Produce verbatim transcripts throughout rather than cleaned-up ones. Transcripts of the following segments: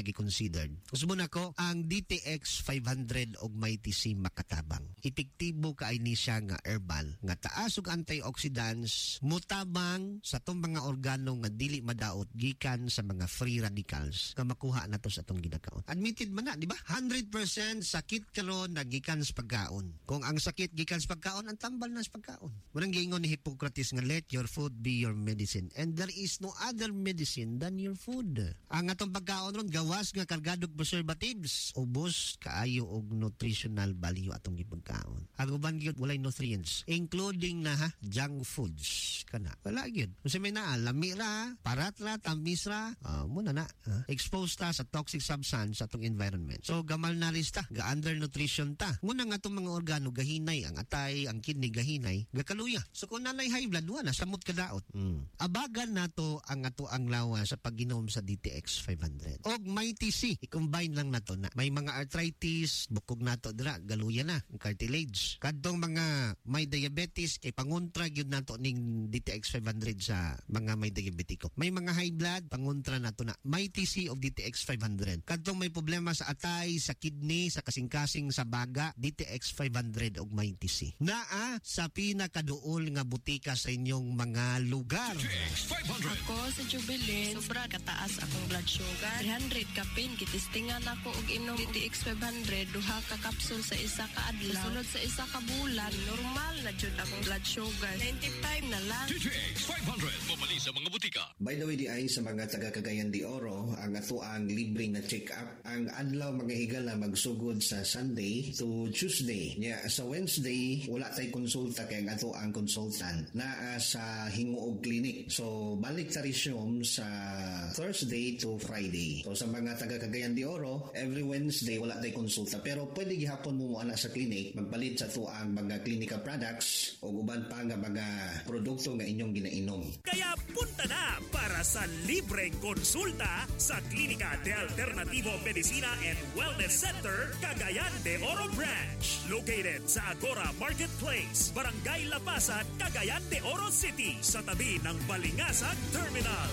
gi-considered. Gusto mo na ko, ang D T X five hundred og Mighty C makatabang. Epektibo kaay ni siya nga herbal, nga taas og antioxidants, mutabang sa tong mga organo nga dili madaot gikan sa mga free radicals nga makuha nato sa atong ginakaon. Admitted man na, di ba? one hundred percent sakit karon na gikan sa pagkaon. Kung ang sakit gikan sa pagkaon, ang tambal na sa pagkaon. Munang giingon ni Hippocrates nga let your food be your medicine, and there is no other medicine than your food. Ang atong pagkaon ron gawas nga kargadog preservatives, ubos kaayo og nutritional value atong gipagkaon. Ang uban gyud walay nutrients, including na ha, junk foods kana. Wala gyud. Kung may naa lami ra, parat ra, tamis ra, uh, muna na uh, exposed ta sa toxic substance sa atong environment. So gamal na lista, ga undernutrition ta. Muna nga atong mga organo gahinay, ang atay, ang kidney gahinay, gakaluya. So kung nanay high blood, wala samot kadaot. Mm. Abagan nato ang ato ang lawa sa pag-inom sa D T X five hundred. Og Mighty C, i-combine lang nato na. May mga arthritis, bukog nato dira, galuya na, cartilage. Kadtong mga may diabetes, kay pangontra gyud nato ning D T X five hundred sa mga may diabetiko. May mga high blood, pangontra nato na. Mighty C of D T X five hundred. Kadtong may problema sa atay, sa kidney, sa kasing-kasing sa baga, D T X five hundred og Mighty C. Naa sa pinakaduol nga butika sa inyong mga lugar. D T X five hundred. Ako sa Jubilee, sobra kataas akong blood sugar. three hundred kapin, kitistingan ako og inom D T X five hundred, duha ka kapsul sa isa ka adlaw. Sunod sa isa ka bulan, normal na jud akong blood sugar. ninety-five na lang. D T X five hundred, mamali sa mga butika. By the way, di ay sa mga taga Cagayan de Oro, ang ato ang libre na check-up. Ang adlaw mga higala magsugod sa Sunday to Tuesday. Yeah, sa Wednesday, wala tay konsulta kay ang ato ang consultant na uh, sa Hinguog Clinic. So, balik ta resume sa Thursday to Friday. So, sa mga taga Cagayan de Oro, every Wednesday wala tay konsulta. Pero pwede gihapon mo mo ana sa clinic, magbalit sa to ang mga clinical products o uban pa nga mga produkto nga inyong ginainom. Kaya punta na para sa libreng konsulta sa Klinika de Alternativo Medicina and Wellness Center, Cagayan de Oro Branch. Located sa Agora Marketplace, Barangay Lapasan, Cagayan de Oro City, sa tabi ng Balingasag Terminal.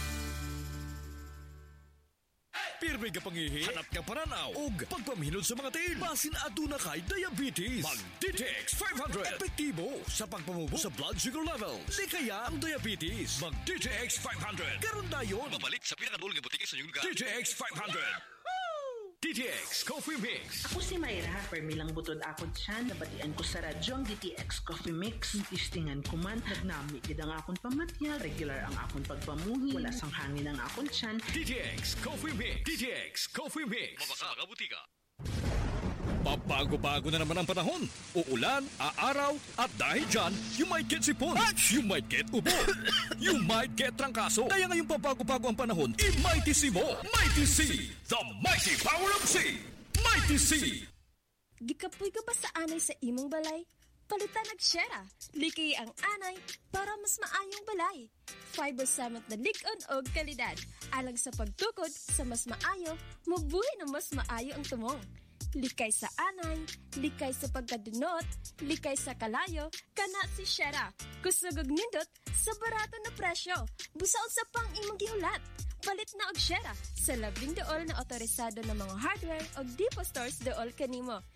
Pirmi ka pangihi, hanap ka paranaw, ug pagpamhinod sa mga tiil. Basin aduna kay diabetes. Mag D T X five hundred. Epektibo sa pagpamubo sa blood sugar levels. Di kaya ang diabetes. Mag D T X five hundred. Karon dayon. Mabalik sa pinakadul nga butika sa inyong lugar. D T X five hundred. D T X Coffee Mix. Ako si Mayra, permi lang butod ako dyan. Nabatian ko sa radyo ang D T X Coffee Mix. Tistingan ko man, nagnami gid ang akong pamatya. Regular ang akong pagpamuhi. Wala sang hangin ang akong tiyan. D T X Coffee Mix. D T X Coffee Mix. Mabasa mga butika. Pabago-bago na naman ang panahon. Uulan, aaraw, at dahil dyan, you might get sipon, you might get ubo, you might get trangkaso. Kaya ngayong pabago-bago ang panahon, i-Mighty C mo. Mighty C, the mighty power of C. Mighty C. Gikapoy ka ba sa anay sa imong balay? Palitan nag-shera. Liki ang anay para mas maayong balay. Fiber Summit na lig-on og kalidad. Alang sa pagtukod sa mas maayo, mabuhay na mas maayo ang tumong. Likay sa anay, likay sa pagkadunot, likay sa kalayo, kana si Shera. Kusugog nindot sa barato na presyo. Busaon sa pang imong gihulat. Palit na og Shera sa labing dool na otorisado ng mga hardware o depot stores dool kanimo.